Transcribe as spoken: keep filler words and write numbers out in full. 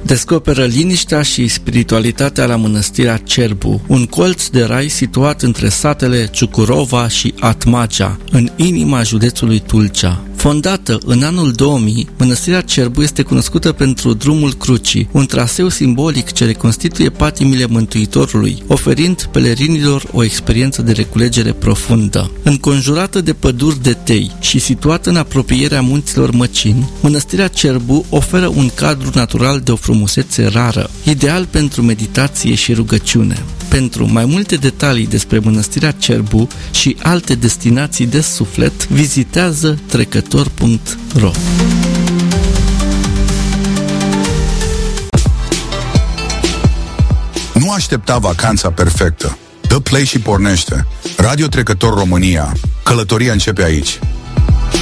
Descoperă liniștea și spiritualitatea la mănăstirea Cerbu, un colț de rai situat între satele Ciucurova și Atmagea, în inima județului Tulcea. Fondată în anul două mii, mănăstirea Cerbu este cunoscută pentru Drumul Crucii, un traseu simbolic ce reconstituie patimile Mântuitorului, oferind pelerinilor o experiență de reculegere profundă. Înconjurată de păduri de tei și situată în apropierea munților Măcini, mănăstirea Cerbu oferă un cadru natural de o frumusețe rară, ideal pentru meditație și rugăciune. Pentru mai multe detalii despre mănăstirea Cerbu și alte destinații de suflet, vizitează trecător punct ro. Nu aștepta vacanța perfectă. Dă play și pornește. Radio Trecător România. Călătoria începe aici.